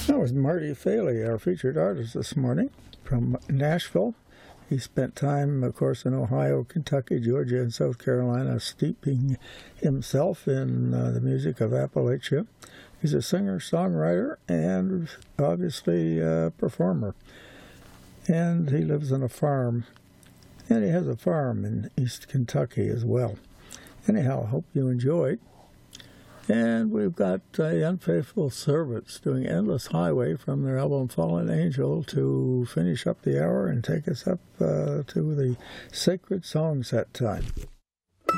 That was Marty Faley, our featured artist this morning from Nashville. He spent time, of course, in Ohio, Kentucky, Georgia, and South Carolina, steeping himself in the music of Appalachia. He's a singer, songwriter, and obviously a performer. And he lives on a farm, and he has a farm in East Kentucky as well. Anyhow, I hope you enjoyed. And we've got Unfaithful Servants doing Endless Highway from their album Fallen Angel to finish up the hour and take us up to the Sacred Song set time.